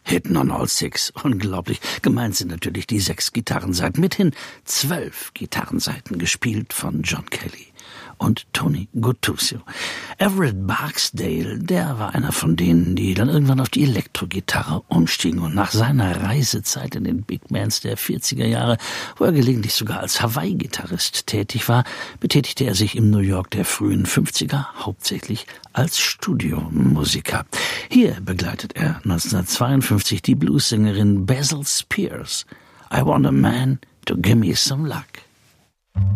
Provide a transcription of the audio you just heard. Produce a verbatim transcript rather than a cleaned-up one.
Hittin' on all six. Unglaublich. Gemeint sind natürlich die sechs Gitarrenseiten. Mithin zwölf Gitarrenseiten, gespielt von John Kelly und Tony Guttuso. Everett Barksdale, der war einer von denen, die dann irgendwann auf die Elektrogitarre umstiegen. Und nach seiner Reisezeit in den Big Bands der vierziger Jahre, wo er gelegentlich sogar als Hawaii-Gitarrist tätig war, betätigte er sich im New York der frühen fünfziger hauptsächlich als Studiomusiker. Hier begleitet er neunzehnhundertzweiundfünfzig die Bluessängerin Basil Spears. I want a man to give me some luck.